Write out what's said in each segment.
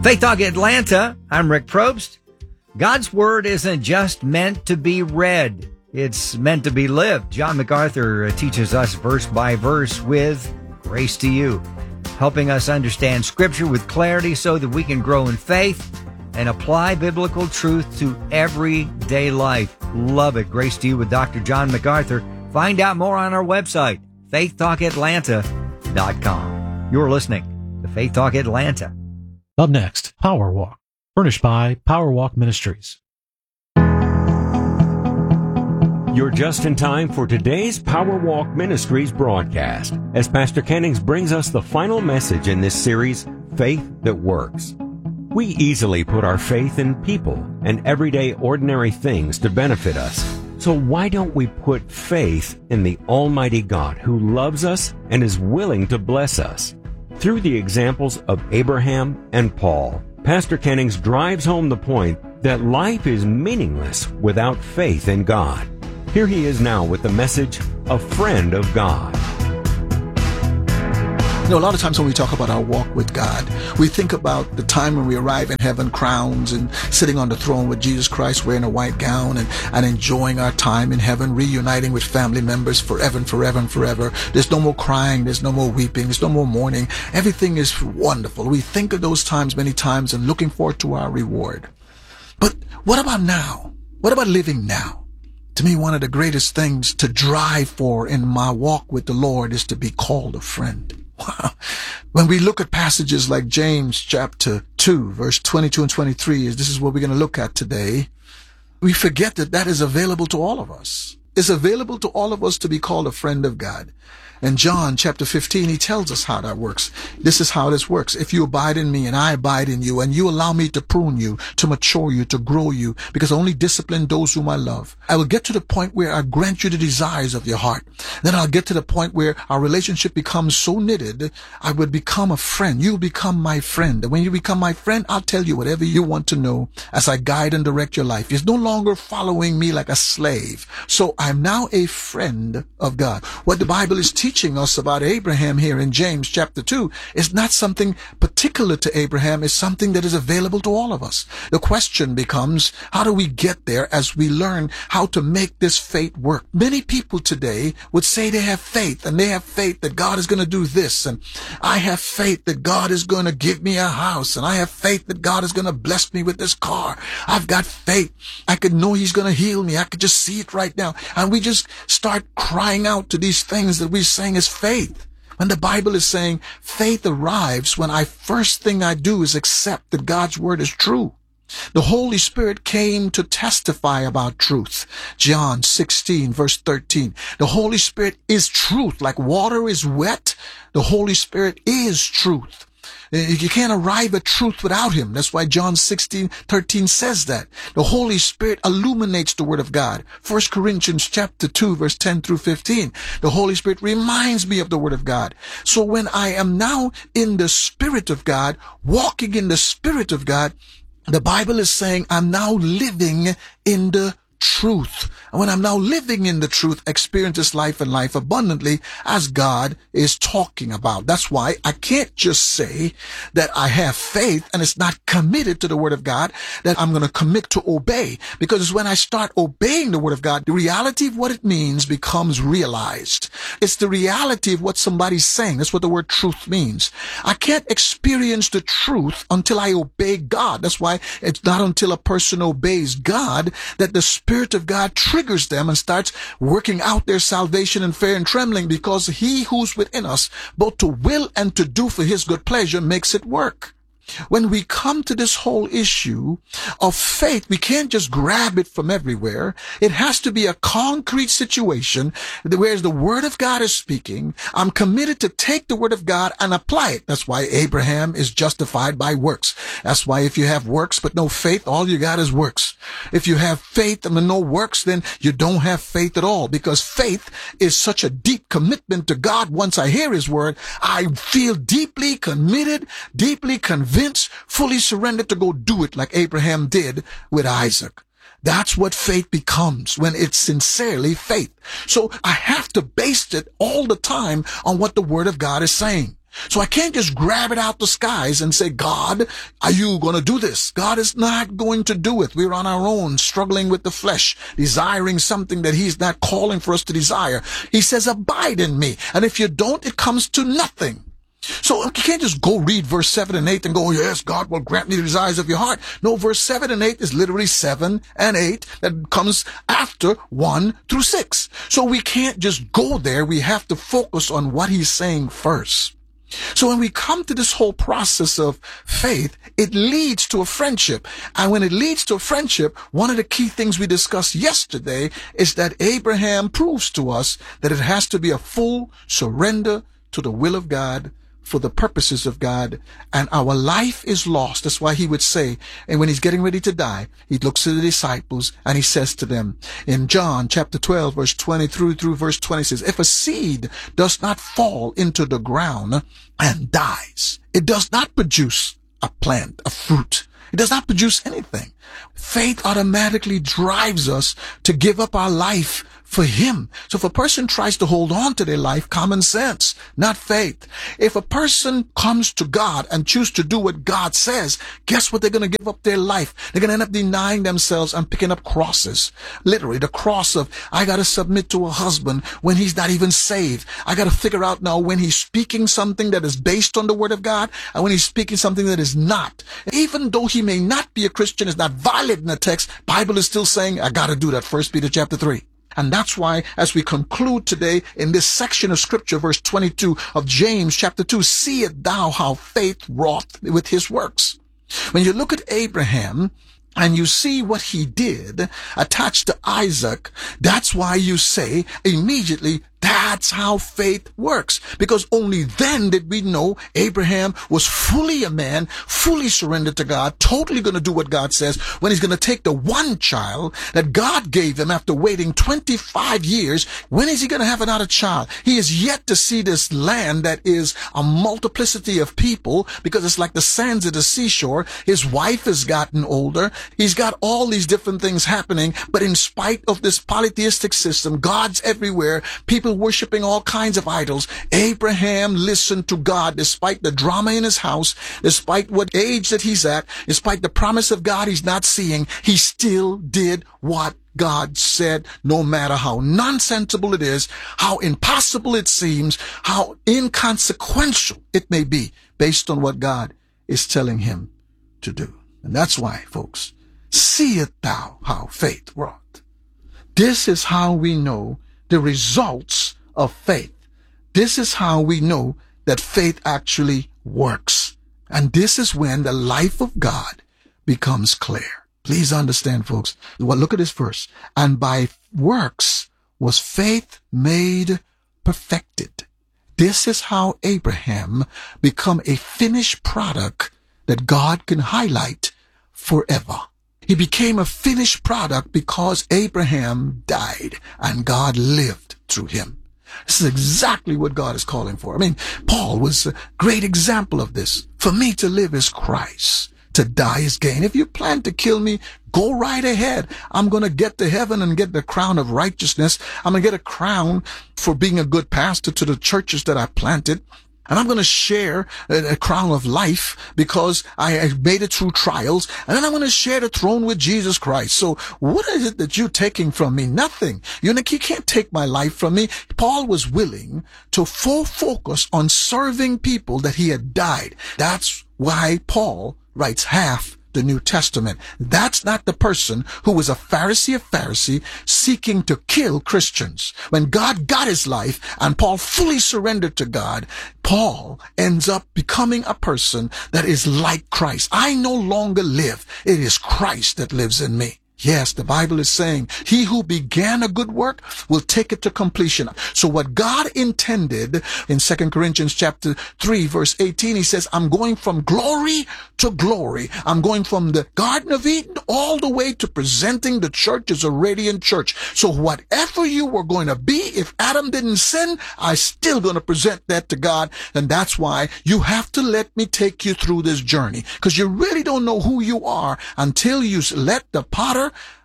Faith Talk Atlanta, I'm Rick Probst. God's Word isn't just meant to be read, it's meant to be lived. John MacArthur teaches us verse by verse with Grace to You, helping us understand Scripture with clarity so that we can grow in faith and apply biblical truth to everyday life. Love it. Grace to You with Dr. John MacArthur. Find out more on our website, faithtalkatlanta.com. You're listening to Faith Talk Atlanta. Up next, Power Walk, furnished by Power Walk Ministries. You're just in time for today's Power Walk Ministries broadcast, as Pastor Kennings brings us the final message in this series, Faith That Works. We easily put our faith in people and everyday ordinary things to benefit us. So why don't we put faith in the Almighty God who loves us and is willing to bless us? Through the examples of Abraham and Paul, Pastor Kennings drives home the point that life is meaningless without faith in God. Here he is now with the message, A Friend of God. You know, a lot of times when we talk about our walk with God, we think about the time when we arrive in heaven, crowns, and sitting on the throne with Jesus Christ wearing a white gown and enjoying our time in heaven, reuniting with family members forever and forever and forever. There's no more crying. There's no more weeping. There's no more mourning. Everything is wonderful. We think of those times many times and looking forward to our reward. But what about now? What about living now? To me, one of the greatest things to drive for in my walk with the Lord is to be called a friend. Wow. When we look at passages like James chapter 2, verse 22 and 23, this is what we're going to look at today, we forget that that is available to all of us. It's available to all of us to be called a friend of God. In John chapter 15, he tells us how that works. This is how this works. If you abide in me and I abide in you, and you allow me to prune you, to mature you, to grow you, because I only discipline those whom I love, I will get to the point where I grant you the desires of your heart. Then I'll get to the point where our relationship becomes so knitted, I would become a friend. You'll become my friend. And when you become my friend, I'll tell you whatever you want to know as I guide and direct your life. You're no longer following me like a slave. So I'm now a friend of God. What the Bible is teaching us about Abraham here in James chapter 2 is not something particular to Abraham. It's something that is available to all of us. The question becomes, how do we get there as we learn how to make this faith work? Many people today would say they have faith, and they have faith that God is going to do this, and I have faith that God is going to give me a house, and I have faith that God is going to bless me with this car. I've got faith. I could know He's going to heal me. I could just see it right now. And we just start crying out to these things that we're saying is faith. When the Bible is saying faith arrives when first thing I do is accept that God's word is true. The Holy Spirit came to testify about truth. John 16 verse 13. The Holy Spirit is truth. Like water is wet, the Holy Spirit is truth. You can't arrive at truth without Him. That's why John 16:13 says that. The Holy Spirit illuminates the Word of God. 1 Corinthians chapter 2, verse 10 through 15. The Holy Spirit reminds me of the Word of God. So when I am now in the Spirit of God, walking in the Spirit of God, the Bible is saying I'm now living in the truth. And when I'm now living in the truth, experience this life and life abundantly as God is talking about. That's why I can't just say that I have faith and it's not committed to the Word of God, that I'm going to commit to obey. Because it's when I start obeying the Word of God, the reality of what it means becomes realized. It's the reality of what somebody's saying. That's what the word truth means. I can't experience the truth until I obey God. That's why it's not until a person obeys God that the Spirit of God triggers them and starts working out their salvation in fear and trembling, because He who's within us, both to will and to do for His good pleasure, makes it work. When we come to this whole issue of faith, we can't just grab it from everywhere. It has to be a concrete situation where the Word of God is speaking. I'm committed to take the Word of God and apply it. That's why Abraham is justified by works. That's why if you have works but no faith, all you got is works. If you have faith and no works, then you don't have faith at all, because faith is such a deep commitment to God. Once I hear His Word, I feel deeply committed, deeply convinced, fully surrendered to go do it like Abraham did with Isaac. That's what faith becomes when it's sincerely faith. So I have to base it all the time on what the Word of God is saying. So I can't just grab it out the skies and say, God, are you going to do this? God is not going to do it. We're on our own, struggling with the flesh, desiring something that he's not calling for us to desire. He says, abide in me. And if you don't, it comes to nothing. So you can't just go read verse 7 and 8 and go, yes, God will grant me the desires of your heart. No, verse 7 and 8 is literally 7 and 8 that comes after 1 through 6. So we can't just go there. We have to focus on what he's saying first. So when we come to this whole process of faith, it leads to a friendship. And when it leads to a friendship, one of the key things we discussed yesterday is that Abraham proves to us that it has to be a full surrender to the will of God for the purposes of God, and our life is lost. That's why he would say, and when he's getting ready to die, he looks at the disciples and he says to them in John chapter 12, verse 20 through verse 20 says, if a seed does not fall into the ground and dies, it does not produce a plant, a fruit. It does not produce anything. Faith automatically drives us to give up our life for him. So if a person tries to hold on to their life, common sense, not faith. If a person comes to God and choose to do what God says, guess what? They're going to give up their life. They're going to end up denying themselves and picking up crosses. Literally, the cross of, I got to submit to a husband when he's not even saved. I got to figure out now when he's speaking something that is based on the word of God and when he's speaking something that is not. Even though he may not be a Christian, is not valid in the text, Bible is still saying, I got to do that. 1 Peter chapter 3. And that's why, as we conclude today in this section of scripture, verse 22 of James chapter 2, seest thou how faith wrought with his works. When you look at Abraham and you see what he did attached to Isaac, that's why you say immediately, that's how faith works. Because only then did we know Abraham was fully a man, fully surrendered to God, totally going to do what God says, when he's going to take the one child that God gave him after waiting 25 years. When is he going to have another child? He is yet to see this land that is a multiplicity of people, because it's like the sands of the seashore. His wife has gotten older. He's got all these different things happening. But in spite of this polytheistic system, God's everywhere, people worshiping all kinds of idols, Abraham listened to God despite the drama in his house, despite what age that he's at, despite the promise of God he's not seeing. He still did what God said, no matter how nonsensical it is, how impossible it seems, how inconsequential it may be, based on what God is telling him to do. And that's why, folks, seest thou how faith wrought. This is how we know the results of faith. This is how we know that faith actually works. And this is when the life of God becomes clear. Please understand, folks. Well, look at this verse. And by works was faith made perfected. This is how Abraham become a finished product that God can highlight forever. He became a finished product because Abraham died and God lived through him. This is exactly what God is calling for. I mean, Paul was a great example of this. For me to live is Christ. To die is gain. If you plan to kill me, go right ahead. I'm going to get to heaven and get the crown of righteousness. I'm going to get a crown for being a good pastor to the churches that I planted. And I'm going to share a crown of life because I made it through trials. And then I'm going to share the throne with Jesus Christ. So what is it that you're taking from me? Nothing. You can't take my life from me. Paul was willing to full focus on serving people that he had died. That's why Paul writes half the New Testament. That's not the person who was a Pharisee of Pharisee seeking to kill Christians. When God got his life and Paul fully surrendered to God, Paul ends up becoming a person that is like Christ. I no longer live. It is Christ that lives in me. Yes, the Bible is saying, he who began a good work will take it to completion. So what God intended in 2 Corinthians chapter 3, verse 18, he says, I'm going from glory to glory. I'm going from the Garden of Eden all the way to presenting the church as a radiant church. So whatever you were going to be, if Adam didn't sin, I'm still going to present that to God. And that's why you have to let me take you through this journey, because you really don't know who you are until you let the potter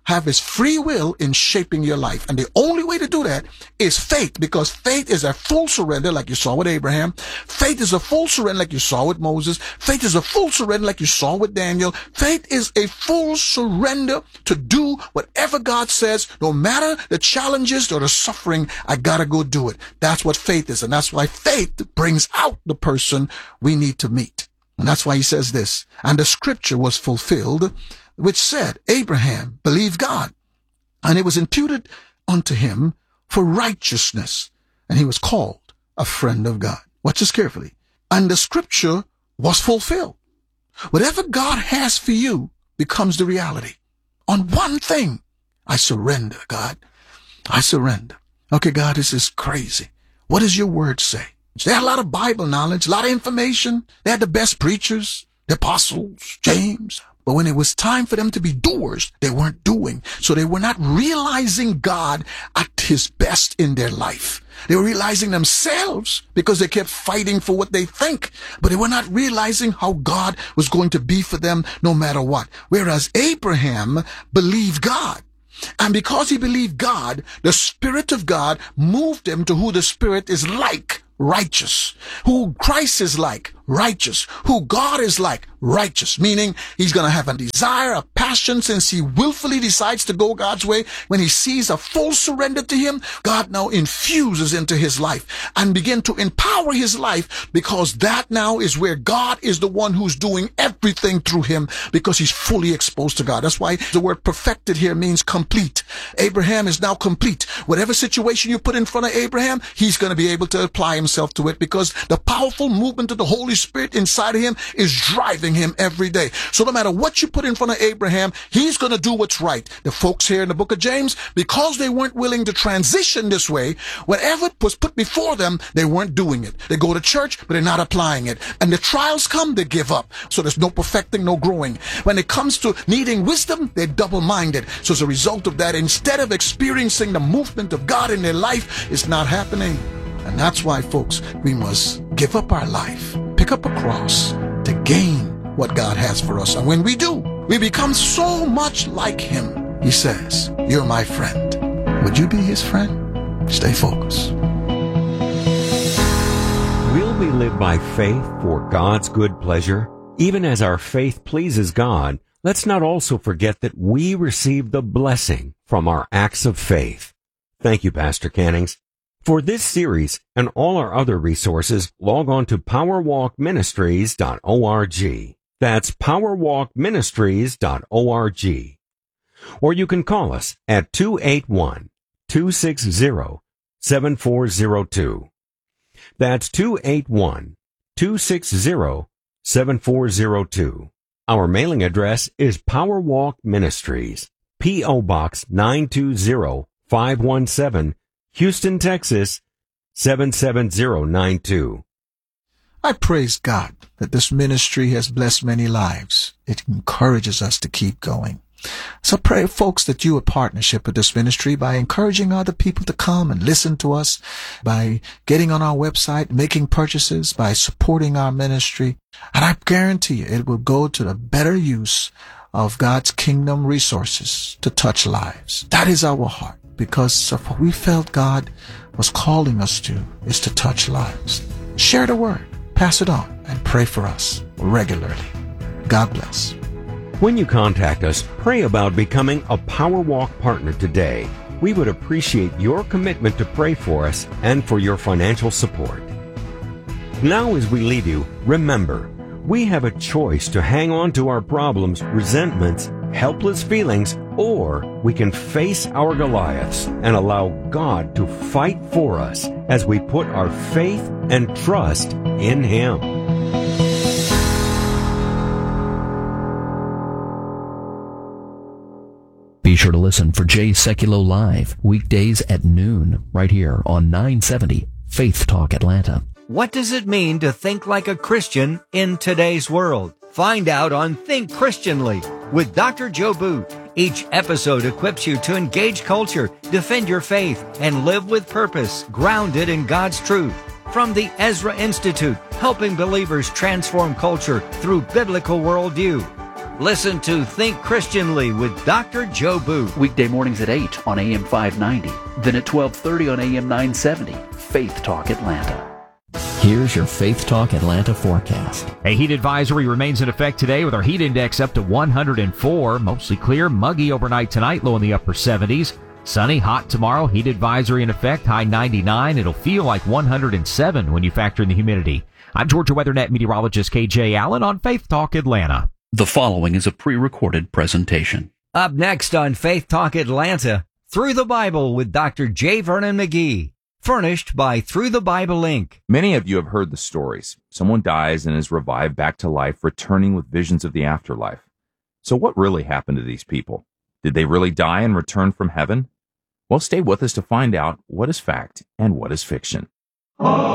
have his free will in shaping your life. And the only way to do that is faith, because faith is a full surrender like you saw with Abraham. Faith is a full surrender like you saw with Moses. Faith is a full surrender like you saw with Daniel. Faith is a full surrender to do whatever God says, no matter the challenges or the suffering, I gotta go do it. That's what faith is. And that's why faith brings out the person we need to meet. And that's why he says this, and the scripture was fulfilled, which said, Abraham believed God, and it was imputed unto him for righteousness, and he was called a friend of God. Watch this carefully. And the scripture was fulfilled. Whatever God has for you becomes the reality. On one thing, I surrender, God. I surrender. Okay, God, this is crazy. What does your word say? They had a lot of Bible knowledge, a lot of information. They had the best preachers, the apostles, James. But when it was time for them to be doers, they weren't doing. So they were not realizing God at his best in their life. They were realizing themselves because they kept fighting for what they think. But they were not realizing how God was going to be for them no matter what. Whereas Abraham believed God. And because he believed God, the Spirit of God moved him to who the Spirit is like, righteous. Who Christ is like, righteous. Who God is like, righteous. Meaning he's going to have a desire, a passion, since he willfully decides to go God's way. When he sees a full surrender to him, God now infuses into his life and begin to empower his life, because that now is where God is the one who's doing everything through him, because he's fully exposed to God. That's why the word perfected here means complete. Abraham is now complete. Whatever situation you put in front of Abraham, he's going to be able to apply himself to it, because the powerful movement of the Holy Spirit inside of him is driving him every day. So no matter what you put in front of Abraham, he's going to do what's right. The folks here in the book of James, because they weren't willing to transition this way, whatever was put before them, they weren't doing it. They go to church, but they're not applying it. And the trials come, they give up. So there's no perfecting, no growing. When it comes to needing wisdom, they're double-minded. So as a result of that, instead of experiencing the movement of God in their life, it's not happening. And that's why, folks, we must give up our life, pick up a cross to gain what God has for us. And when we do, we become so much like him. He says, you're my friend. Would you be his friend? Stay focused. Will we live by faith for God's good pleasure? Even as our faith pleases God, let's not also forget that we receive the blessing from our acts of faith. Thank you, Pastor Cannings. For this series and all our other resources, log on to powerwalkministries.org. That's powerwalkministries.org. Or you can call us at 281-260-7402. That's 281-260-7402. Our mailing address is Powerwalk Ministries, P.O. Box 920517, Houston, Texas, 77092. I praise God that this ministry has blessed many lives. It encourages us to keep going. So pray, folks, that you would partnership with this ministry by encouraging other people to come and listen to us, by getting on our website, making purchases, by supporting our ministry. And I guarantee you it will go to the better use of God's kingdom resources to touch lives. That is our heart, because of what we felt God was calling us to is to touch lives. Share the word, pass it on, and pray for us regularly. God bless. When you contact us, pray about becoming a Powerwalk partner today. We would appreciate your commitment to pray for us and for your financial support. Now, as we leave you, remember, we have a choice to hang on to our problems, resentments, helpless feelings, or we can face our Goliaths and allow God to fight for us as we put our faith and trust in Him. Be sure to listen for Jay Sekulow Live, weekdays at noon, right here on 970 Faith Talk Atlanta. What does it mean to think like a Christian in today's world? Find out on Think Christianly with Dr. Joe Boot. Each episode equips you to engage culture, defend your faith, and live with purpose, grounded in God's truth. From the Ezra Institute, helping believers transform culture through biblical worldview. Listen to Think Christianly with Dr. Joe Booth. Weekday mornings at 8 on AM 590. Then at 12:30 on AM 970. Faith Talk Atlanta. Here's your Faith Talk Atlanta forecast. A heat advisory remains in effect today with our heat index up to 104. Mostly clear, muggy overnight tonight, low in the upper 70s. Sunny, hot tomorrow, heat advisory in effect, high 99. It'll feel like 107 when you factor in the humidity. I'm Georgia WeatherNet meteorologist KJ Allen on Faith Talk Atlanta. The following is a pre-recorded presentation. Up next on Faith Talk Atlanta, Through the Bible with Dr. J. Vernon McGee. Furnished by Through the Bible Inc. Many of you have heard the stories. Someone dies and is revived back to life, returning with visions of the afterlife. So what really happened to these people? Did they really die and return from heaven? Well, stay with us to find out what is fact and what is fiction.